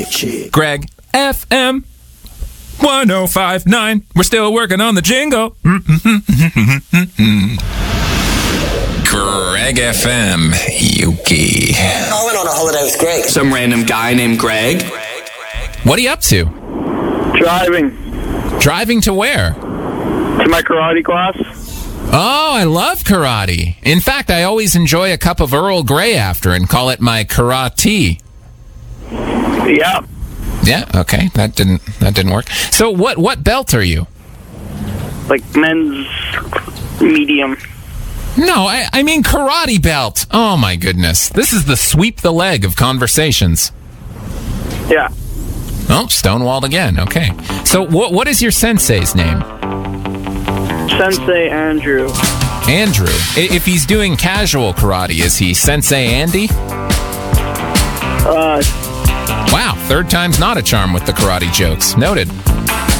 Greg, FM 1059. We're still working on the jingle. Greg FM, Yuki. I went on a holiday with Greg. Some random guy named Greg. What are you up to? Driving Driving to where? to my karate class. Oh, I love karate. In fact, I always enjoy a cup of Earl Grey after and call it my karate. Yeah. Yeah, okay. That didn't work. So what belt are you? Like men's medium. No, I mean karate belt. Oh my goodness. This is the sweep the leg of conversations. Yeah. Oh, stonewalled again. Okay. So what is your sensei's name? Sensei Andrew. Andrew. If he's doing casual karate, is he Sensei Andy? Wow, third time's not a charm with the karate jokes. Noted.